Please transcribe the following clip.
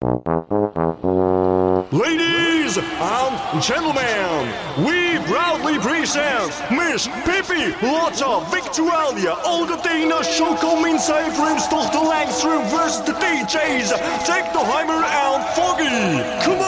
Ladies and gentlemen, we proudly present Miss Pippi Lotta Victualia Alcatina Chocomin Cyprus Tochter Langstrom versus the DJs Tech the Heimer and Foggy. Come